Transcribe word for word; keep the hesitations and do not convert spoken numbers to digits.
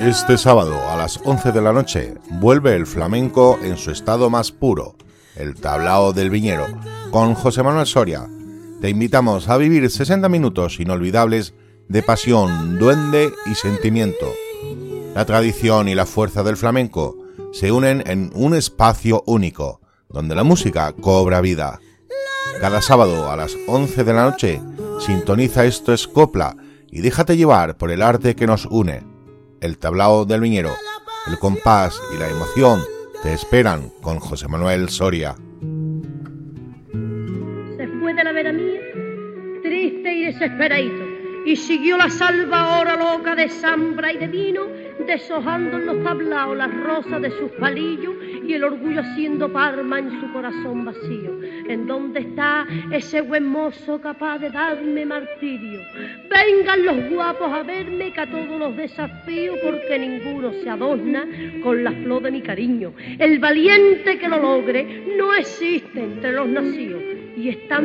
Este sábado a las once de la noche vuelve el flamenco en su estado más puro, el Tablao del Viñero, con José Manuel Soria. Te invitamos a vivir sesenta minutos inolvidables de pasión, duende y sentimiento. La tradición y la fuerza del flamenco se unen en un espacio único, donde la música cobra vida. Cada sábado a las once de la noche sintoniza Esto es Copla y déjate llevar por el arte que nos une. El Tablao del Viñero, el compás y la emoción te esperan con José Manuel Soria. Se fue de la vera mía, triste y desesperadito, y siguió la salva hora loca de zambra y de vino, deshojando en los tablaos las rosas de sus palillos y el orgullo haciendo palma en su corazón vacío. ¿En dónde está ese buen mozo capaz de darme martirio? Vengan los guapos a verme, que a todos los desafío, porque ninguno se adorna con la flor de mi cariño. El valiente que lo logre no existe entre los nacidos, y están